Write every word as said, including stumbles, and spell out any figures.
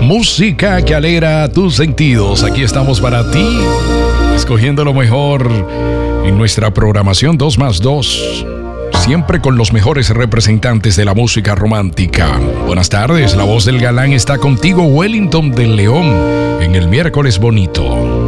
Música que alegra tus sentidos. Aquí estamos para ti, escogiendo lo mejor en nuestra programación dos más dos. Siempre con los mejores representantes de la música romántica. Buenas tardes, la voz del galán está contigo, Wellington del León, en el miércoles bonito.